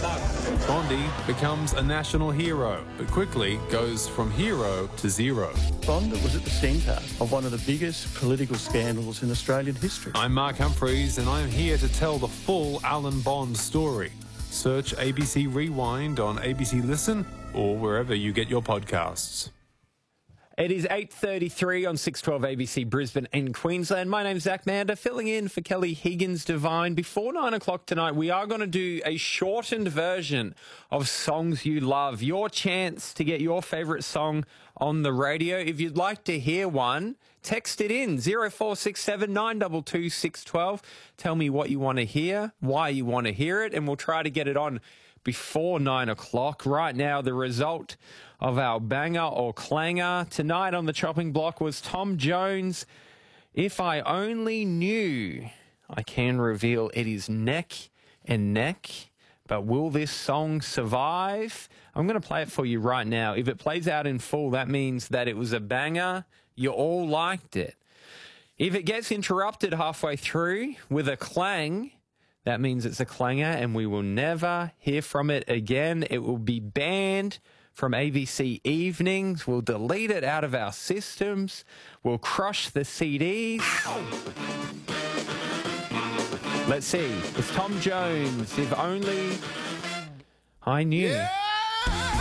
Bondi becomes a national hero, but quickly goes from hero to zero. Bond was at the centre of one of the biggest political scandals in Australian history. I'm Mark Humphreys, and I'm here to tell the full Alan Bond story. Search ABC Rewind on ABC Listen or wherever you get your podcasts. It is 8:33 on 612 ABC Brisbane and Queensland. My name's Zach Mander, filling in for Kelly Higgins-Devine. Before 9 o'clock tonight, we are going to do a shortened version of Songs You Love. Your chance to get your favourite song on the radio. If you'd like to hear one, text it in 0467 922 612. Tell me what you want to hear, why you want to hear it, and we'll try to get it on before 9 o'clock. Right now, the result of our banger or clanger tonight on the chopping block was Tom Jones. If I Only Knew. I can reveal it is neck and neck, but will this song survive? I'm going to play it for you right now. If it plays out in full, that means that it was a banger. You all liked it. If it gets interrupted halfway through with a clang, that means it's a clanger and we will never hear from it again. It will be banned from ABC Evenings. We'll delete it out of our systems. We'll crush the CDs. Let's see. It's Tom Jones. If Only I Knew. Yeah!